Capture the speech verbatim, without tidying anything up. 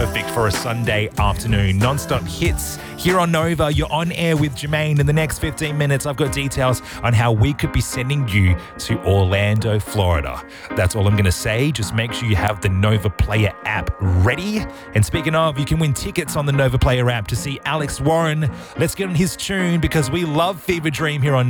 Perfect for a Sunday afternoon. Non-stop hits here on Nova. You're on air with Jermaine. In the next fifteen minutes, I've got details on how we could be sending you to Orlando, Florida. That's all I'm going to say. Just make sure you have the Nova Player app ready. And speaking of, you can win tickets on the Nova Player app to see Alex Warren. Let's get on his tune because we love Fever Dream here on